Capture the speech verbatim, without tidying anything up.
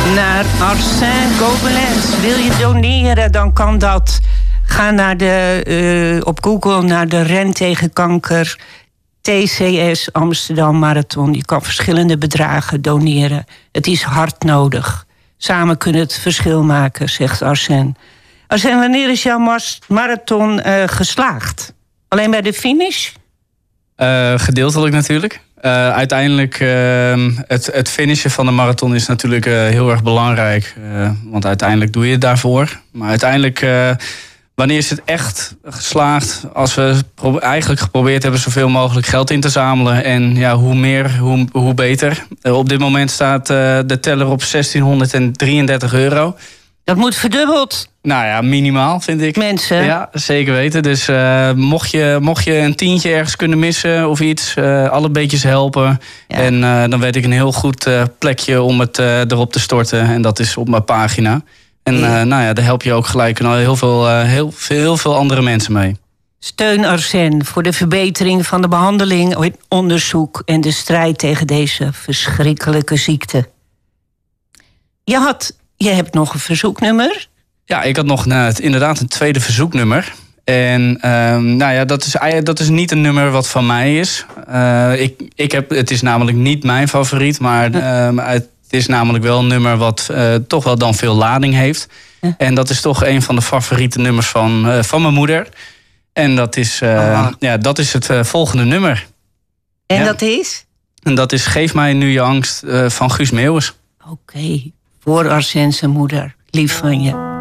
Naar Arsène Gobelins. Wil je doneren, dan kan dat. Ga naar de, uh, op Google naar de Ren tegen Kanker... T C S Amsterdam Marathon. Je kan verschillende bedragen doneren. Het is hard nodig. Samen kunnen het verschil maken, zegt Arsène. Arsène, wanneer is jouw marathon uh, geslaagd? Alleen bij de finish? Uh, gedeeltelijk natuurlijk. Uh, uiteindelijk, uh, het, het finishen van de marathon is natuurlijk uh, heel erg belangrijk. Uh, want uiteindelijk doe je het daarvoor. Maar uiteindelijk, uh, wanneer is het echt geslaagd? Als we pro- eigenlijk geprobeerd hebben zoveel mogelijk geld in te zamelen. En ja, hoe meer, hoe, hoe beter. Uh, op dit moment staat uh, de teller op zestienhonderddrieëndertig euro. Dat moet verdubbeld. Nou ja, minimaal vind ik. Mensen. Ja, zeker weten. Dus uh, mocht, je, mocht je een tientje ergens kunnen missen of iets, uh, alle beetjes helpen. Ja. En uh, dan weet ik een heel goed uh, plekje om het uh, erop te storten. En dat is op mijn pagina. En ja. Uh, nou ja, daar help je ook gelijk heel veel, uh, heel, heel veel andere mensen mee. Steun Arsène voor de verbetering van de behandeling, onderzoek en de strijd tegen deze verschrikkelijke ziekte. Je had, je hebt nog een verzoeknummer. Ja, ik had nog uh, inderdaad een tweede verzoeknummer. En uh, nou ja, dat is, dat is niet een nummer wat van mij is. Uh, ik, ik heb, het is namelijk niet mijn favoriet, maar uh, het is namelijk wel een nummer wat uh, toch wel dan veel lading heeft. Ja. En dat is toch een van de favoriete nummers van, uh, van mijn moeder. En dat is, uh, oh. ja, dat is het uh, volgende nummer. En ja. dat is? En dat is Geef mij nu je angst uh, van Guus Meeuwis. Oké, okay. Voor Arsène zijn moeder. Lief van je.